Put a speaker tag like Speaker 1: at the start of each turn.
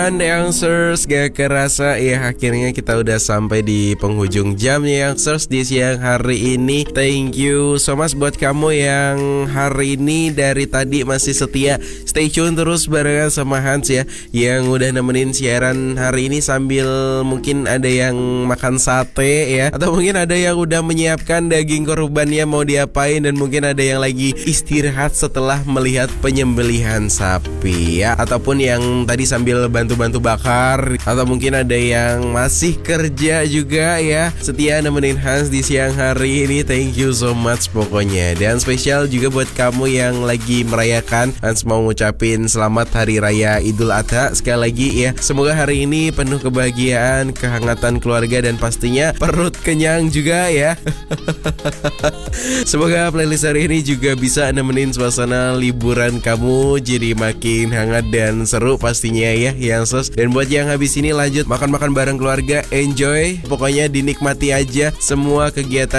Speaker 1: Youngsters, gak kerasa ya akhirnya kita udah sampai di penghujung jamnya Youngsters di siang hari ini. Thank you so much buat kamu yang hari ini dari tadi masih setia stay tune terus barengan sama Hans ya, yang udah nemenin siaran hari ini sambil mungkin ada yang makan sate ya, atau mungkin ada yang udah menyiapkan daging korbannya mau diapain, dan mungkin ada yang lagi istirahat setelah melihat penyembelihan sapi ya, ataupun yang tadi sambil bantu bakar, atau mungkin ada yang masih kerja juga ya, setia nemenin Hans di siang hari ini. Thank you so much pokoknya. Dan spesial juga buat kamu yang lagi merayakan, Hans mau ngucapin selamat Hari Raya Idul Adha sekali lagi ya. Semoga hari ini penuh kebahagiaan, kehangatan keluarga, dan pastinya perut kenyang juga ya. Semoga playlist hari ini juga bisa nemenin suasana liburan kamu jadi makin hangat dan seru pastinya ya. Dan buat yang habis ini lanjut makan-makan bareng keluarga, enjoy, pokoknya dinikmati aja semua kegiatan